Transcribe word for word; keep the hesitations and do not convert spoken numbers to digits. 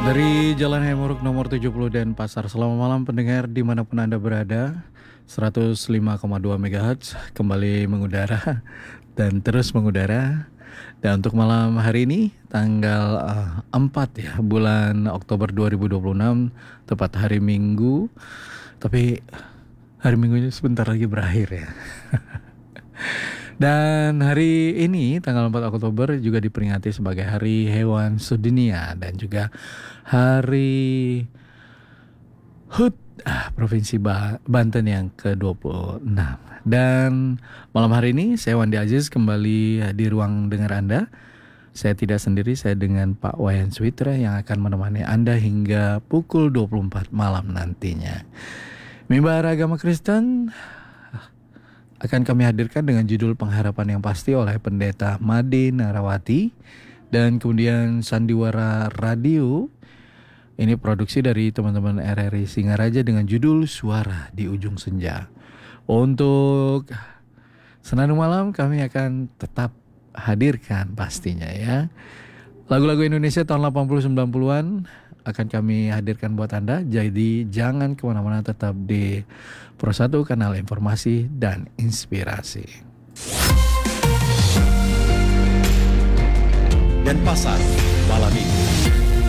Dari Jalan Hayamuruk nomor tujuh puluh Denpasar. Selamat malam pendengar dimanapun Anda berada. seratus lima koma dua megahertz kembali mengudara dan terus mengudara. Dan untuk malam hari ini tanggal uh, empat ya bulan Oktober dua ribu dua puluh enam, tepat hari Minggu. Tapi hari Minggunya sebentar lagi berakhir ya. Dan hari ini tanggal empat Oktober juga diperingati sebagai Hari Hewan Sedunia dan juga Hari H U T ah, Provinsi ba- Banten yang ke dua puluh enam. Dan malam hari ini saya Wandi Aziz kembali di ruang dengar Anda. Saya tidak sendiri, saya dengan Pak Wayan Switra yang akan menemani Anda hingga pukul dua puluh empat malam nantinya. Mimbar Agama Kristen akan kami hadirkan dengan judul Pengharapan yang Pasti oleh Pendeta Made Narawati. Dan kemudian Sandiwara Radio, ini produksi dari teman-teman R R I Singaraja dengan judul Suara di Ujung Senja. Untuk Senandung Malam kami akan tetap hadirkan pastinya ya. Lagu-lagu Indonesia tahun delapan puluh sembilan puluhan akan kami hadirkan buat Anda. Jadi jangan kemana-mana, tetap di Pro satu Kanal Informasi dan Inspirasi. Denpasar malam ini.